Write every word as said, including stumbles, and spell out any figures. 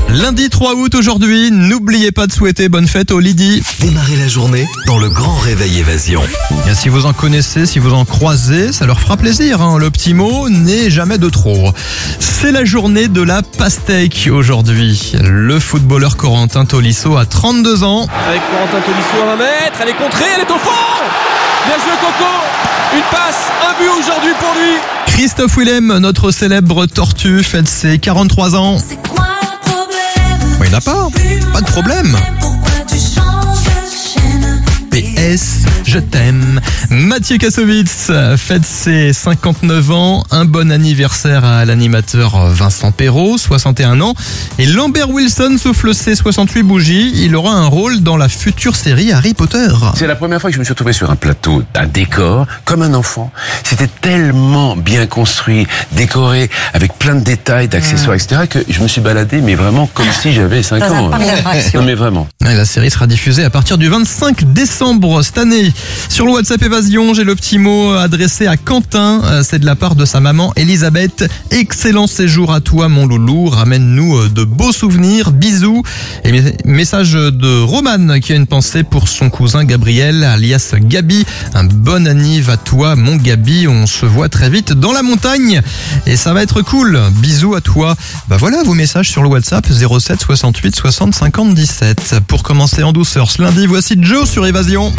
Lundi trois août aujourd'hui, n'oubliez pas de souhaiter bonne fête aux Lydie. Démarrez la journée dans le grand réveil évasion. Et si vous en connaissez, si vous en croisez, ça leur fera plaisir. Hein. Le petit mot n'est jamais de trop. C'est la journée de la pastèque aujourd'hui. Le footballeur Corentin Tolisso a trente-deux ans. Avec Corentin Tolisso à vingt mètres, elle est contrée, elle est au fond. Bien joué Coco, une passe, un but aujourd'hui pour lui. Christophe Willem, notre célèbre tortue, fête ses quarante-trois ans. Bon, il n'a pas, pas de problème. P S, je t'aime. Mathieu Kassovitz fête ses cinquante-neuf ans. Un bon anniversaire à l'animateur Vincent Perrault, soixante et un ans. Et Lambert Wilson souffle ses soixante-huit bougies. Il aura un rôle dans la future série Harry Potter. C'est la première fois que je me suis retrouvé sur un plateau, un décor, comme un enfant. C'était tellement bien construit, décoré, avec plein de détails, d'accessoires, et cetera, que je me suis baladé, mais vraiment comme si j'avais cinq ans. Non mais vraiment. Et la série sera diffusée à partir du vingt-cinq décembre cette année. Sur le WhatsApp Évasion, j'ai le petit mot adressé à Quentin. C'est de la part de sa maman Elisabeth. Excellent séjour à toi mon loulou. Ramène-nous de beaux souvenirs. Bisous. Et message de Roman qui a une pensée pour son cousin Gabriel alias Gabi. Un bon anniv à toi mon Gabi. On se voit très vite dans la montagne et ça va être cool. Bisous à toi. Bah voilà vos messages sur le WhatsApp zéro sept soixante-huit soixante cinquante dix-sept. Pour commencer en douceur ce lundi, voici Joe sur Évasion.